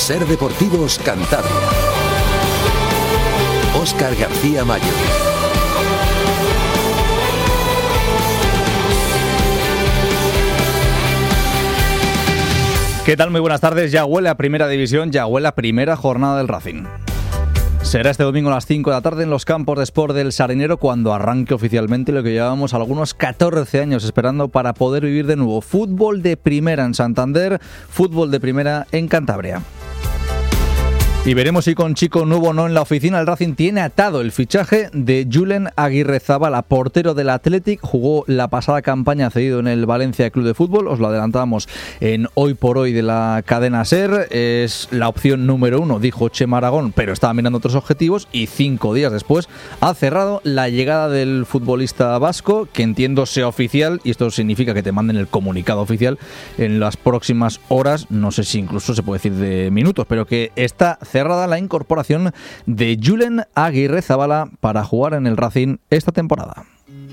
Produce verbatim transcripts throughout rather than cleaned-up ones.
Ser Deportivos Cantabria. Óscar García Mayo. ¿Qué tal? Muy buenas tardes. Ya huele a Primera División, ya huele a primera jornada del Racing. Será este domingo a las cinco de la tarde en los campos de Sport del Sardinero cuando arranque oficialmente lo que llevábamos algunos catorce años esperando para poder vivir de nuevo. Fútbol de primera en Santander, fútbol de primera en Cantabria. Y veremos si con chico nuevo o no en la oficina. El Racing tiene atado el fichaje de Julen Aguirrezabala, portero del Athletic. Jugó la pasada campaña cedido en el Valencia Club de Fútbol. Os lo adelantábamos en Hoy por Hoy de la cadena SER. Es la opción número uno, dijo Chema Aragón, pero estaba mirando otros objetivos. Y cinco días después ha cerrado la llegada del futbolista vasco, que entiendo sea oficial. Y esto significa que te manden el comunicado oficial en las próximas horas. No sé si incluso se puede decir de minutos, pero que está cerrada la incorporación de Julen Aguirrezabala para jugar en el Racing esta temporada.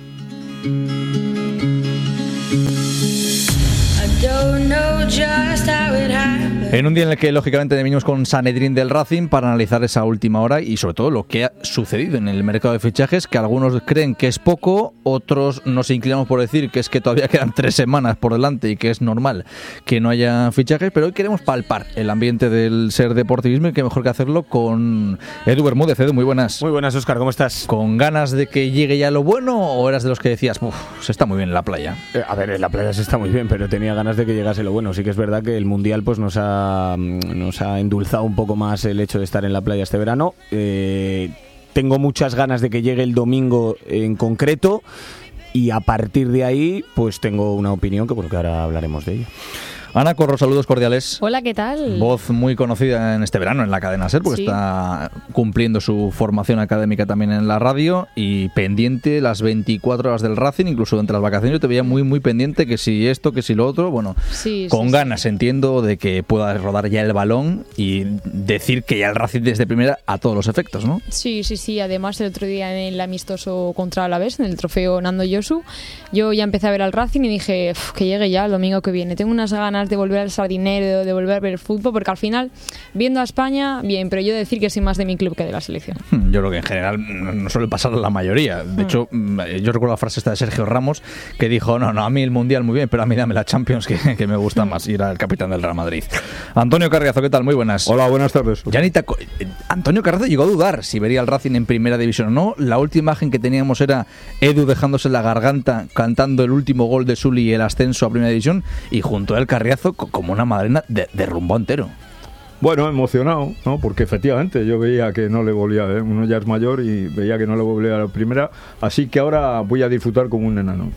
En un día en el que lógicamente venimos con Sanedrín del Racing para analizar esa última hora y sobre todo lo que ha sucedido en el mercado de fichajes, que algunos creen que es poco, otros nos inclinamos por decir que es que todavía quedan tres semanas por delante y que es normal que no haya fichajes, pero hoy queremos palpar el ambiente del Ser Deportivismo y qué mejor que hacerlo con Edu Bermúdez. Edu, muy buenas. Muy buenas, Óscar, ¿cómo estás? ¿Con ganas de que llegue ya lo bueno o eras de los que decías, uff, se está muy bien en la playa? Eh, a ver, en la playa se está muy bien, pero tenía ganas de que llegase lo bueno. Sí que es verdad que el Mundial pues nos ha, nos ha endulzado un poco más el hecho de estar en la playa este verano. Eh, tengo muchas ganas de que llegue el domingo en concreto y a partir de ahí pues tengo una opinión que porque ahora hablaremos de ella. Ana Corro, saludos cordiales. Hola, ¿qué tal? Voz muy conocida en este verano en la cadena SER, porque sí, está cumpliendo su formación académica también en la radio y pendiente las veinticuatro horas del Racing, incluso entre las vacaciones yo te veía muy muy pendiente que si esto, que si lo otro, bueno, sí, con sí, ganas sí. Entiendo de que pueda rodar ya el balón y decir que ya el Racing desde primera a todos los efectos, ¿no? Sí, sí, sí, además el otro día en el amistoso contra Alavés, en el trofeo Nando Yosu, yo ya empecé a ver al Racing y dije que llegue ya el domingo que viene, tengo unas ganas de volver al Sardinero, de volver a ver el fútbol, porque al final, viendo a España, bien, pero yo decir que soy más de mi club que de la selección. Yo creo que en general no suele pasar a la mayoría. De hecho, yo recuerdo la frase esta de Sergio Ramos, que dijo, no, no, a mí el Mundial muy bien, pero a mí dame la Champions, que, que me gusta más, y era el capitán del Real Madrid. Antonio Carriazo, ¿qué tal? Muy buenas. Hola, buenas tardes. Ya ni te aco- Antonio Carriazo llegó a dudar si vería al Racing en primera división o no. La última imagen que teníamos era Edu dejándose la garganta, cantando el último gol de Sully y el ascenso a primera división, y junto a él Carriazo como una madrena de, de rumbo entero. Bueno, emocionado, ¿no? Porque efectivamente yo veía que no le volvía, ¿eh? Uno ya es mayor y veía que no le volvía a la primera, así que ahora voy a disfrutar como un enano.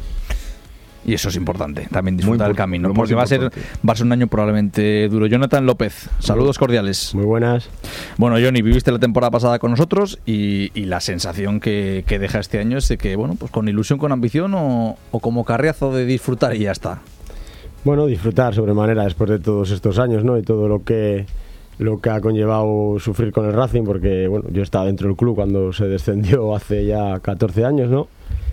Y eso es importante, también disfrutar del camino, lo porque va a ser va a ser un año probablemente duro. Jonathan López, saludos cordiales. Muy buenas. Bueno, Johnny, viviste la temporada pasada con nosotros y, y la sensación que, que deja este año es de que, bueno, pues con ilusión, con ambición o, o como Carriazo de disfrutar y ya está. Bueno, disfrutar sobremanera después de todos estos años, ¿no? Y todo lo que lo que ha conllevado sufrir con el Racing, porque bueno, yo estaba dentro del club cuando se descendió hace ya catorce años, ¿no?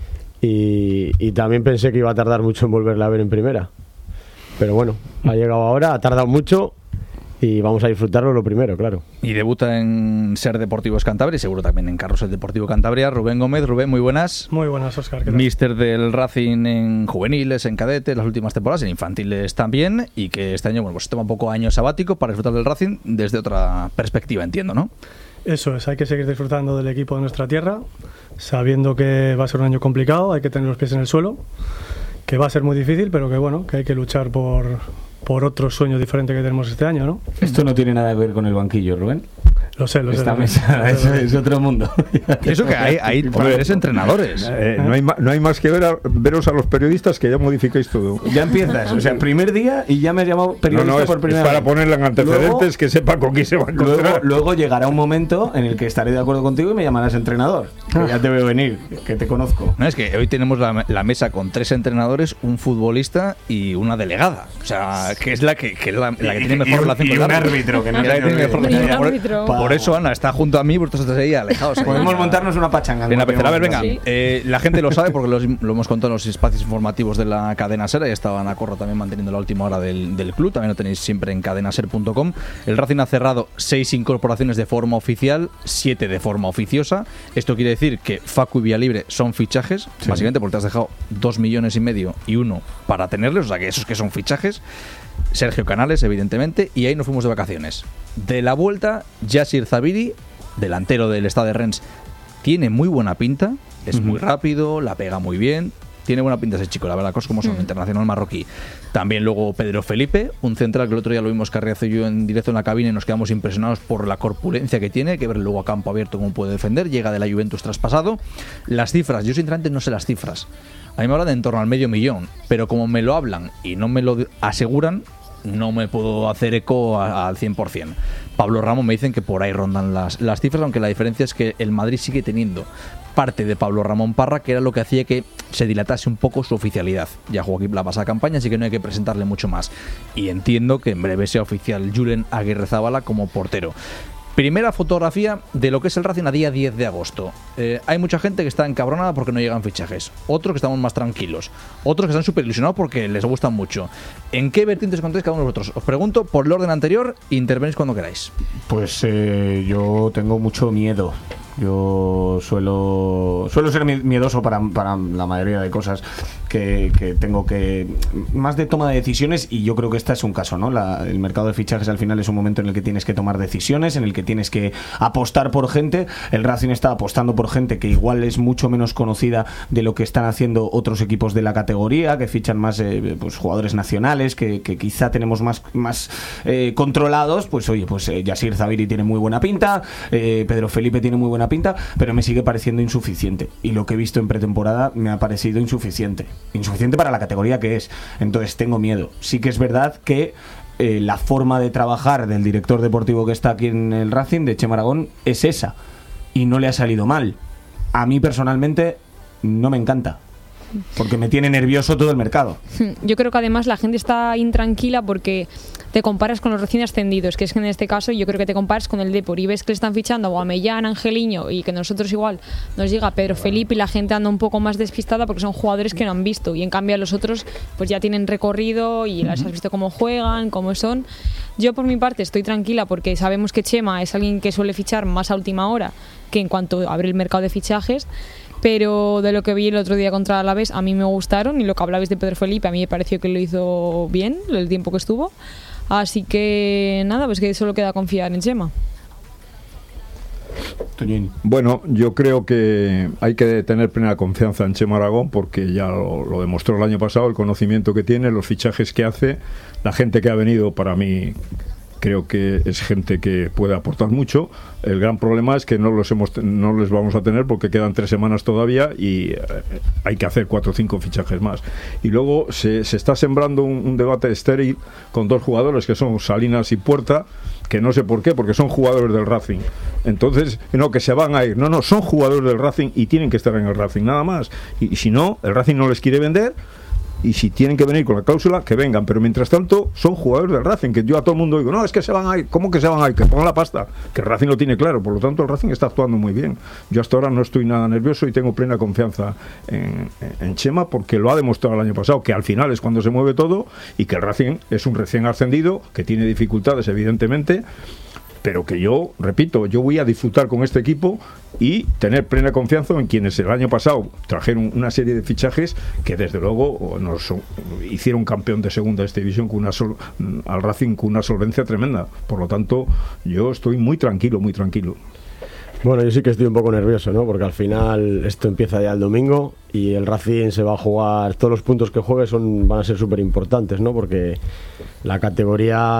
Y, y también pensé que iba a tardar mucho en volverla a ver en primera. Pero bueno, ha llegado ahora, ha tardado mucho y vamos a disfrutarlo lo primero, claro. Y debuta en Ser Deportivos Cantabria y seguro también en Carrusel Deportivo Cantabria. Rubén Gómez. Rubén, muy buenas. Muy buenas, Óscar. ¿Qué tal? Míster del Racing en juveniles, en cadetes, las últimas temporadas, en infantiles también, y que este año, bueno, pues toma un poco año sabático para disfrutar del Racing desde otra perspectiva, entiendo, ¿no? Eso es, hay que seguir disfrutando del equipo de nuestra tierra, sabiendo que va a ser un año complicado, hay que tener los pies en el suelo, que va a ser muy difícil, pero que bueno, que hay que luchar por, por otro sueño diferente que tenemos este año, ¿no? Esto no tiene nada que ver con el banquillo, Rubén. Lo sé, lo sé. Esta mesa es, es otro mundo. Eso que hay, hay tres entrenadores. Eh, no, hay ma- no hay más que ver a, veros a los periodistas que ya modificáis todo. Ya empiezas, o sea, primer día y ya me has llamado periodista no, no, es, por primera es para vez. ponerle en antecedentes, luego, que sepa con quién se va a encontrar. Luego, luego llegará un momento en el que estaré de acuerdo contigo y me llamarás entrenador. Que ya te veo venir, que te conozco. No, es que hoy tenemos la, la mesa con tres entrenadores, un futbolista y una delegada. O sea, que es la que, que, es la, la que tiene mejor relación con el árbitro. Que no la que tiene mejor relación. Para Por eso Ana está junto a mí, vosotros estáis ahí alejados. Podemos montarnos una pachanga. Bien, a ver, a ver, venga. Sí. Eh, la gente lo sabe porque los- lo hemos contado en los espacios informativos de la cadena SER. Y estaba Ana Corro también manteniendo la última hora del, del club. También lo tenéis siempre en cadenaser punto com. El Racing ha cerrado seis incorporaciones de forma oficial, siete de forma oficiosa. Esto quiere decir que Facu y Villalibre son fichajes, Sí. básicamente porque te has dejado dos millones y medio y uno para tenerles, o sea que esos que son fichajes. Sergio Canales, evidentemente, y ahí nos fuimos de vacaciones. De la vuelta, Yasir Zabiri, delantero del Stade de Rennes, tiene muy buena pinta, es Ujú. muy rápido, la pega muy bien. Tiene buena pinta ese chico, la verdad, cosas como son, Mm. internacional marroquí. También luego Pedro Felipe, un central que el otro día lo vimos Carriazo y yo en directo en la cabina y nos quedamos impresionados por la corpulencia que tiene, que ver luego a campo abierto cómo puede defender, llega de la Juventus traspasado. Las cifras, yo sinceramente no sé las cifras. A mí me hablan de en torno al medio millón, pero como me lo hablan y no me lo de- aseguran, no me puedo hacer eco a- al cien por ciento. Pablo Ramos me dicen que por ahí rondan las, las cifras, aunque la diferencia es que el Madrid sigue teniendo parte de Pablo Ramón Parra, que era lo que hacía que se dilatase un poco su oficialidad. Ya jugó aquí la pasada campaña, así que no hay que presentarle mucho más. Y entiendo que en breve sea oficial Julen Aguirrezabala como portero. Primera fotografía de lo que es el Racing a día diez de agosto. Eh, hay mucha gente que está encabronada porque no llegan fichajes. Otros que estamos más tranquilos. Otros que están súper ilusionados porque les gustan mucho. ¿En qué vertientes encontráis cada uno de vosotros? Os pregunto por el orden anterior e intervenís cuando queráis. Pues eh, yo tengo mucho miedo. Yo suelo suelo ser miedoso para, para la mayoría de cosas que, que tengo que... Más de toma de decisiones, y yo creo que este es un caso, ¿no? La, el mercado de fichajes al final es un momento en el que tienes que tomar decisiones, en el que tienes que apostar por gente. El Racing está apostando por gente que igual es mucho menos conocida de lo que están haciendo otros equipos de la categoría, que fichan más eh, pues, jugadores nacionales, que, que quizá tenemos más, más eh, controlados. Pues oye, pues eh, Yasir Zabiri tiene muy buena pinta, eh, Pedro Felipe tiene muy buena pinta, pero me sigue pareciendo insuficiente, y lo que he visto en pretemporada me ha parecido insuficiente insuficiente para la categoría que es. Entonces tengo miedo. Sí que es verdad que eh, la forma de trabajar del director deportivo que está aquí en el Racing, de Chema Aragón, es esa, y no le ha salido mal. A mí personalmente no me encanta, porque me tiene nervioso todo el mercado. Yo creo que además la gente está intranquila porque te comparas con los recién ascendidos, que es que en este caso yo creo que te comparas con el Depor y ves que le están fichando a Guamellán, Angeliño, y que nosotros igual nos llega Pedro Felipe y la gente anda un poco más despistada porque son jugadores que no han visto, y en cambio a los otros pues ya tienen recorrido y las has visto cómo juegan, cómo son. Yo por mi parte estoy tranquila porque sabemos que Chema es alguien que suele fichar más a última hora que en cuanto abre el mercado de fichajes. Pero de lo que vi el otro día contra Alavés, a mí me gustaron, y lo que hablabais de Pedro Felipe, a mí me pareció que lo hizo bien el tiempo que estuvo. Así que nada, pues que solo queda confiar en Chema. Bueno, yo creo que hay que tener plena confianza en Chema Aragón, porque ya lo, lo demostró el año pasado, el conocimiento que tiene, los fichajes que hace, la gente que ha venido, para mí creo que es gente que puede aportar mucho. El gran problema es que no los hemos no les vamos a tener porque quedan tres semanas todavía y eh, hay que hacer cuatro o cinco fichajes más. Y luego se, se está sembrando un, un debate estéril con dos jugadores que son Salinas y Puerta, que no sé por qué, porque son jugadores del Racing. Entonces, no, que se van a ir. No, no, son jugadores del Racing y tienen que estar en el Racing, nada más. Y, y si no, el Racing no les quiere vender, y si tienen que venir con la cláusula, que vengan, pero mientras tanto son jugadores del Racing, que yo a todo el mundo digo, no, es que se van a ir. ¿Cómo que se van a ir? Que pongan la pasta, que el Racing lo tiene claro. Por lo tanto, el Racing está actuando muy bien. Yo hasta ahora no estoy nada nervioso y tengo plena confianza en, en Chema, porque lo ha demostrado el año pasado, que al final es cuando se mueve todo, y que el Racing es un recién ascendido, que tiene dificultades evidentemente, pero que yo, repito, yo voy a disfrutar con este equipo y tener plena confianza en quienes el año pasado trajeron una serie de fichajes que desde luego nos hicieron campeón de segunda de esta división con una sol, al Racing con una solvencia tremenda. Por lo tanto, yo estoy muy tranquilo, muy tranquilo. Bueno, yo sí que estoy un poco nervioso, ¿no? Porque al final esto empieza ya el domingo y el Racing se va a jugar, todos los puntos que juegue son van a ser súper importantes, ¿no? Porque la categoría